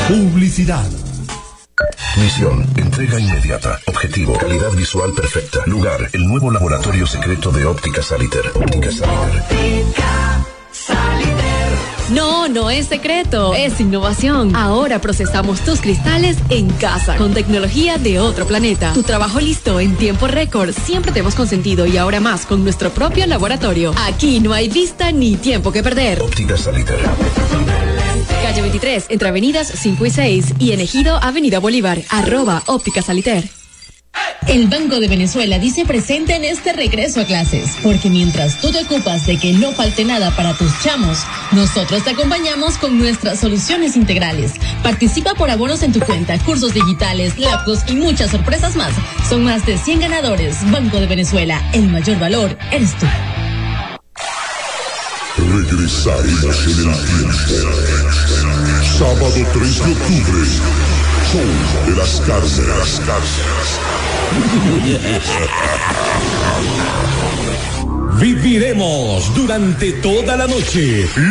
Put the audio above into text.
Publicidad. Misión, entrega inmediata, objetivo, calidad visual perfecta. Lugar, el nuevo laboratorio secreto de Óptica Saliter. Óptica Saliter. No, no es secreto, es innovación. Ahora procesamos tus cristales en casa, con tecnología de otro planeta. Tu trabajo listo en tiempo récord. Siempre te hemos consentido y ahora más con nuestro propio laboratorio. Aquí no hay vista ni tiempo que perder. Óptica Saliter. Calle 23, entre avenidas 5 y 6 y en Ejido, Avenida Bolívar, @Óptica Saliter. El Banco de Venezuela dice presente en este regreso a clases, porque mientras tú te ocupas de que no falte nada para tus chamos, nosotros te acompañamos con nuestras soluciones integrales. Participa por abonos en tu cuenta, cursos digitales, laptops y muchas sorpresas más. Son más de 100 ganadores. Banco de Venezuela, el mayor valor eres tú. Regresaremos en el tiempo. Sábado 3 de octubre. Show de las cárceles. Viviremos durante toda la noche